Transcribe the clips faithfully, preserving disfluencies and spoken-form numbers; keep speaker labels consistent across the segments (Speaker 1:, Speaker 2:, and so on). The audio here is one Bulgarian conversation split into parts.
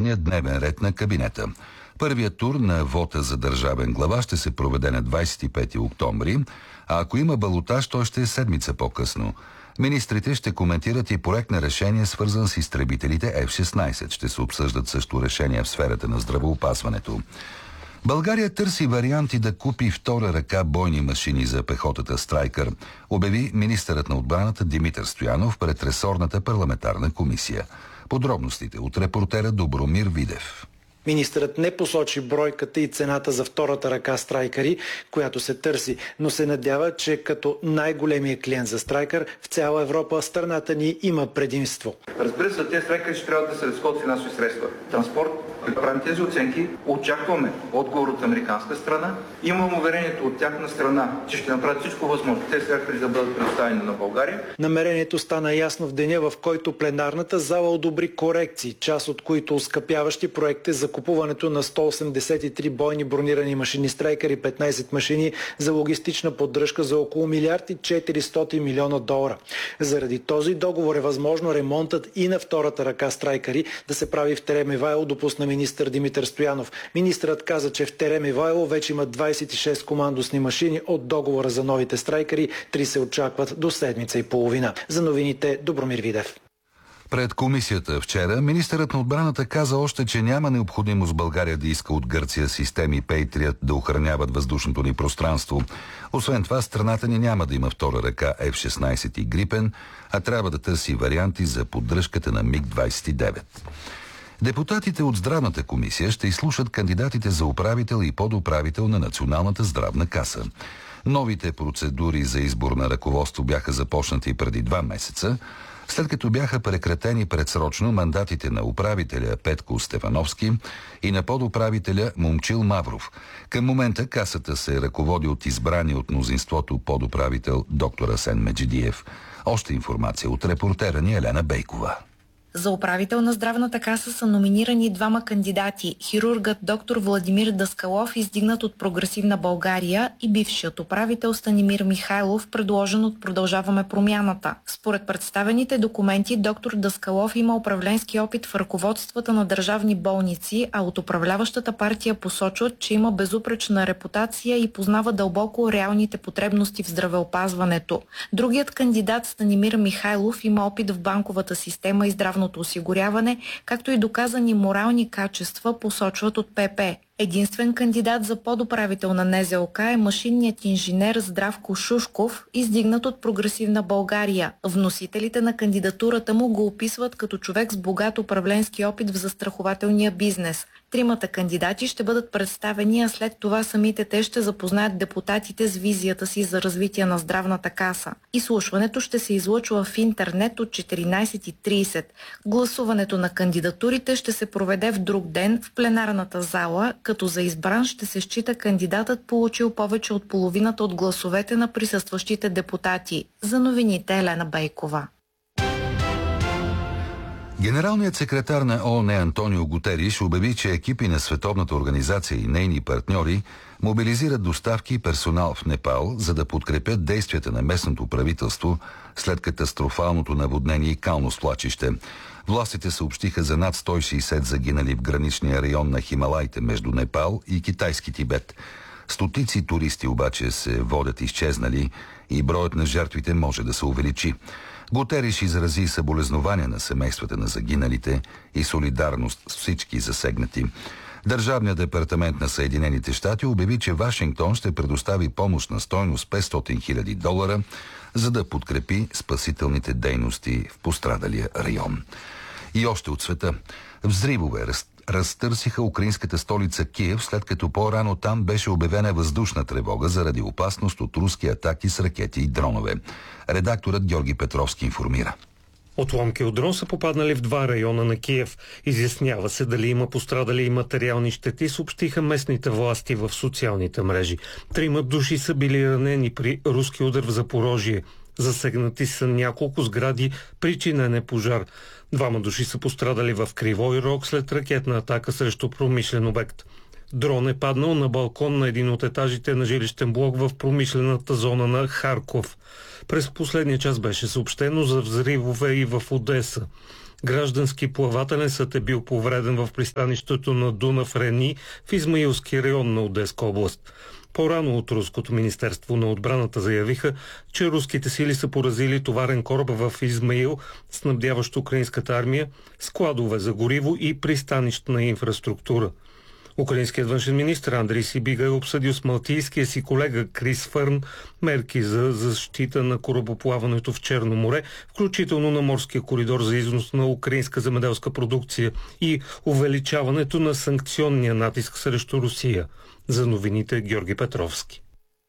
Speaker 1: редовния дневен ред на кабинета. Първият тур на вота за държавен глава ще се проведе на двадесет и пети октомври, а ако има балотаж, той ще е седмица по-късно. Министрите ще коментират и проект на решение, свързан с изтребителите Еф шестнадесет. Ще се обсъждат също решения в сферата на здравеопазването. България търси варианти да купи втора ръка бойни машини за пехотата Страйкър, обяви министърът на отбраната Димитър Стоянов пред ресорната парламентарна комисия. Подробностите от репортера Добромир Видев.
Speaker 2: Министърът не посочи бройката и цената за втората ръка Страйкъри, която се търси, но се надява, че като най-големия клиент за Страйкър в цяла Европа страната ни има предимство.
Speaker 3: Разбира се, тези Страйкъри ще трябва да се разходят финансови средства. Транспорт, правим тези оценки, очакваме отговор от американска страна. Имам уверението от тяхна страна, че ще направят всичко възможно тези Страйкъри да бъдат предоставени на България.
Speaker 2: Намерението стана ясно в деня, в който пленарната зала одобри корекции, част от които оскъпяващи проекти за купуването на сто осемдесет и три бойни бронирани машини Страйкър и петнадесет машини за логистична поддръжка за около милиард и четиристотин милиона долара. Заради този договор е възможно ремонтът и на втората ръка Страйкъри да се прави в Терем Ивайло, допусна министър Димитър Стоянов. Министърът каза, че в Терем Ивайло вече има двадесет и шест командосни машини от договора за новите Страйкъри. Три се очакват до седмица и половина. За новините Добромир Видев.
Speaker 1: Пред комисията вчера министърът на отбраната каза още, че няма необходимост България да иска от Гърция системи Пейтрият да охраняват въздушното ни пространство. Освен това, страната ни няма да има втора ръка Еф шестнадесет и Грипен, а трябва да търси варианти за поддръжката на Миг двадесет и девет. Депутатите от Здравната комисия ще изслушат кандидатите за управител и подуправител на Националната здравна каса. Новите процедури за избор на ръководство бяха започнати преди два месеца, след като бяха прекратени предсрочно мандатите на управителя Петко Стефановски и на подуправителя Момчил Мавров. Към момента касата се ръководи от избрани от мнозинството подуправител доктор Асен Меджидиев. Още информация от репортера ни Елена Бейкова.
Speaker 4: За управител на Здравната каса са номинирани двама кандидати – хирургът доктор Владимир Даскалов, издигнат от Прогресивна България, и бившият управител Станимир Михайлов, предложен от Продължаваме промяната. Според представените документи, доктор Даскалов има управленски опит в ръководствата на държавни болници, а от управляващата партия посочват, че има безупречна репутация и познава дълбоко реалните потребности в здравеопазването. Другият кандидат Станимир Михайлов има опит в банковата система и здравно осигуряване, както и доказани морални качества, посочват от П П. Единствен кандидат за подуправител на Н З О К е машинният инженер Здравко Шушков, издигнат от Прогресивна България. Вносителите на кандидатурата му го описват като човек с богат управленски опит в застрахователния бизнес. Тримата кандидати ще бъдат представени, а след това самите те ще запознаят депутатите с визията си за развитие на Здравната каса. Изслушването ще се излъчва в интернет от четиринадесет и тридесет. Гласуването на кандидатурите ще се проведе в друг ден в пленарната зала, като за избран ще се счита кандидатът, получил повече от половината от гласовете на присъстващите депутати. За новините Елена Бейкова.
Speaker 1: Генералният секретар на О О Н Антонио Гутериш обяви, че екипи на Световната организация и нейни партньори мобилизират доставки и персонал в Непал, за да подкрепят действията на местното правителство след катастрофалното наводнение и кално свлачище. Властите съобщиха за над сто и шейсет загинали в граничния район на Хималайте между Непал и китайски Тибет. Стотици туристи обаче се водят изчезнали и броят на жертвите може да се увеличи. Гутериш изрази съболезнования на семействата на загиналите и солидарност с всички засегнати. Държавният департамент на Съединените щати обяви, че Вашингтон ще предостави помощ на стойност петстотин хиляди долара, за да подкрепи спасителните дейности в пострадалия район. И още от света. Взривове раз, разтърсиха украинската столица Киев, след като по-рано там беше обявена въздушна тревога заради опасност от руски атаки с ракети и дронове. Редакторът Георги Петровски информира.
Speaker 5: Отломки от дрон са попаднали в два района на Киев. Изяснява се дали има пострадали и материални щети, съобщиха местните власти в социалните мрежи. Трима души са били ранени при руски удар в Запорожие. Засегнати са няколко сгради, причинен е пожар. Двама души са пострадали в Кривой Рог след ракетна атака срещу промишлен обект. Дрон е паднал на балкон на един от етажите на жилищен блок в промишлената зона на Харков. През последния час беше съобщено за взривове и в Одеса. Граждански плавателен съд е бил повреден в пристанището на Дунав Рени в Измаилски район на Одеска област. По-рано от Руското министерство на отбраната заявиха, че руските сили са поразили товарен кораб в Измаил, снабдяващ украинската армия, складове за гориво и пристанищна инфраструктура. Украинският външен министр Андрей Сибига е обсъдил с малтийския си колега Крис Фърн мерки за защита на корабоплаването в Черно море, включително на морския коридор за износ на украинска земеделска продукция и увеличаването на санкционния натиск срещу Русия. За новините Георги Петровски.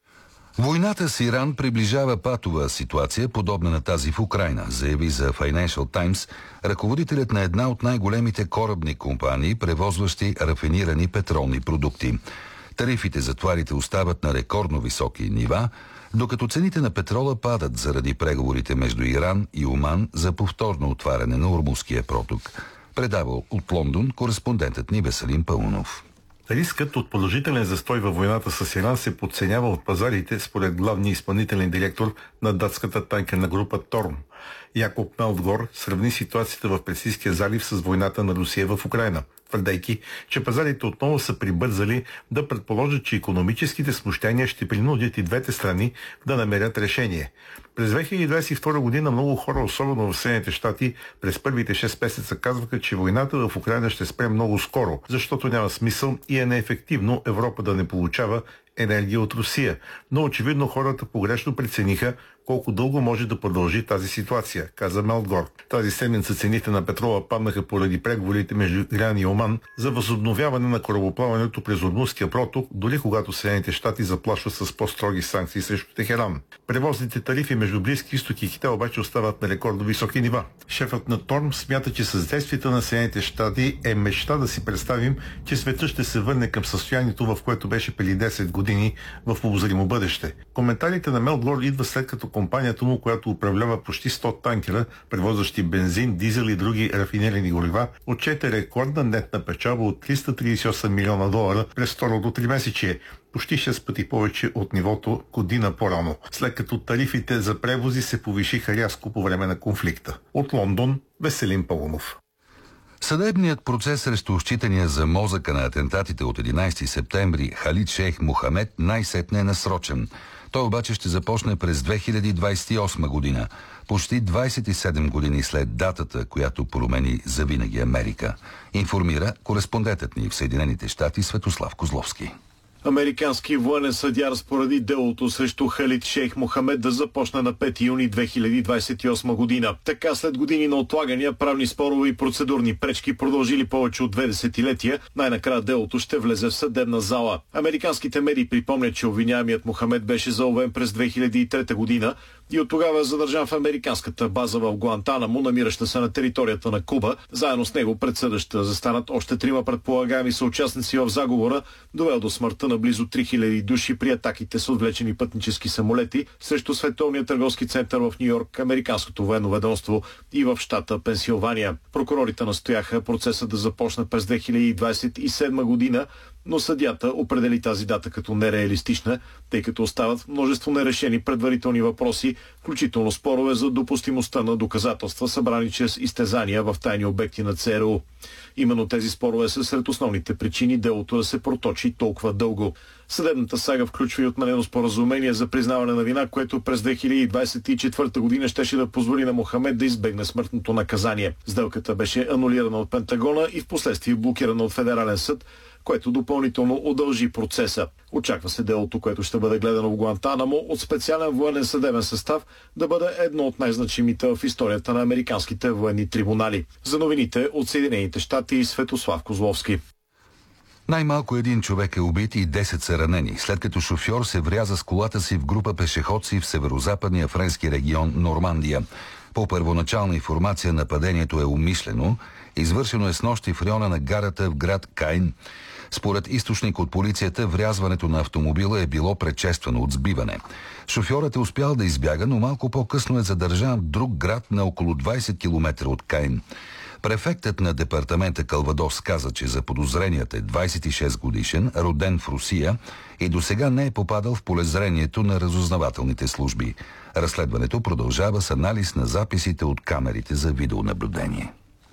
Speaker 1: Войната с Иран приближава патова ситуация, подобна на тази в Украйна, заяви за Financial Times ръководителят на една от най-големите корабни компании, превозващи рафинирани петролни продукти. Тарифите за товарите остават на рекордно високи нива, докато цените на петрола падат заради преговорите между Иран и Оман за повторно отваряне на Ормузския проток. Предавал от Лондон кореспондентът ни Веселин Пълнов.
Speaker 6: Рискът от продължителен застой във войната с Иран се подценява от пазарите, според главния изпълнителен директор на датската танкерна група Торм. Якоб Мелдгор сравни ситуацията в Персийския залив с войната на Русия в Украйна, твърдейки, че пазарите отново са прибързали да предположат, че икономическите смущения ще принудят и двете страни да намерят решение. През две хиляди двадесет и втора година много хора, особено в Съединените щати, през първите шест месеца казваха, че войната в Украйна ще спре много скоро, защото няма смисъл и е неефективно Европа да не получава енергия от Русия. Но очевидно хората погрешно прецениха колко дълго може да продължи тази ситуация, каза Мелдгор. Тази седмица цените на петрола паднаха поради преговорите между Иран и Оман за възобновяване на корабоплаването през Ормузския проток, дори когато Съединените щати заплашват с по-строги санкции срещу Техеран. Превозните тарифи между Близки изток и Китай обаче остават на рекордно високи нива. Шефът на Торм смята, че с действията на Съединените щати е мечта да си представим, че светът ще се върне към състоянието, в което беше преди десет години в обозримо бъдеще. Коментарите на Мелдгор идва след като компанията му, която управлява почти сто танкера, превозващи бензин, дизел и други рафинирани горива, отчете рекордна нетна печалба от триста тридесет и осем милиона долара през второто тримесечие, почти шест пъти повече от нивото година по-рано, след като тарифите за превози се повишиха рязко по време на конфликта. От Лондон, Веселин Пълнов.
Speaker 1: Съдебният процес срещу считания за мозъка на атентатите от единадесети септември Халид Шейх Мохамед най-сетне е насрочен. Той обаче ще започне през две хиляди двадесет и осма година, почти двадесет и седем години след датата, която промени завинаги Америка, информира кореспондентът ни в Съединените щати Светослав Козловски.
Speaker 7: Американски военен съдия разпореди делото срещу Халид Шейх Мохамед да започне на пети юни две хиляди двадесет и осма година. Така след години на отлагания, правни спорове и процедурни пречки, продължили повече от две десетилетия, най-накрая делото ще влезе в съдебна зала. Американските медии припомнят, че обвиняемият Мохамед беше заловен през две хиляди и трета година и от тогава е задържан в американската база в Гуантанамо, намираща се на територията на Куба. Заедно с него пред съда ще застанат още трима предполагаеми съучастници в заговора, довел до смъртта на близо три хиляди души при атаките с отвлечени пътнически самолети срещу Световния търговски център в Нью-Йорк, Американското военно ведомство и в щата Пенсилвания. Прокурорите настояха процеса да започне през две хиляди двадесет и седма година, но съдията определи тази дата като нереалистична, тъй като остават множество нерешени предварителни въпроси, включително спорове за допустимостта на доказателства, събрани чрез изтезания в тайни обекти на ЦРУ. Именно тези спорове са сред основните причини делото да се проточи толкова дълго. Съдебната сага включва и отменено споразумение за признаване на вина, което през две хиляди двадесет и четвърта година щеше да позволи на Мохамед да избегне смъртното наказание. Сделката беше анулирана от Пентагона и впоследствие блокирана от Федерален съд, което допълнително удължи процеса. Очаква се делото, което ще бъде гледано в Гуантанамо от специален военен съдебен състав, да бъде едно от най-значимите в историята на американските военни трибунали. За новините от Съединените щати, Светослав Козловски.
Speaker 1: Най-малко един човек е убит и десет са ранени, след като шофьор се вряза с колата си в група пешеходци в северозападния френски регион Нормандия. По първоначална информация, нападението е умишлено. Извършено е снощи в района на гарата в град Кайн. Според източник от полицията, врязването на автомобила е било предшествано от сбиване. Шофьорът е успял да избяга, но малко по-късно е задържан в друг град на около двадесет километра от Кайн. Префектът на департамента Калвадос каза, че заподозреният е двадесет и шест годишен, роден в Русия и досега не е попадал в полезрението на разузнавателните служби. Разследването продължава с анализ на записите от камерите за видеонаблюдение.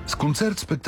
Speaker 1: С концерт спектакъл